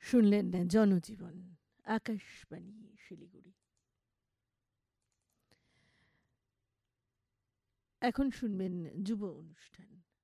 শুনলেন জনজীবন, আকাশবাণী শিলিগুড়ি। এখন শুনবেন যুব অনুষ্ঠান।